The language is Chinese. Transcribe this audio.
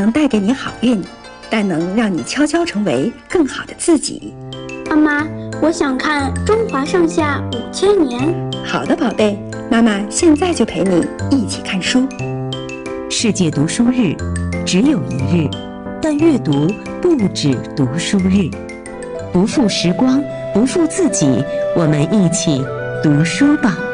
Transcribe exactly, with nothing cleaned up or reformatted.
能带给你好运，但能让你悄悄成为更好的自己。 妈妈，我想看《中华上下五千年》。 好的，宝贝，妈妈现在就陪你一起看书。 世界读书日只有一日，但阅读不止读书日。不负时光，不负自己，我们一起读书吧。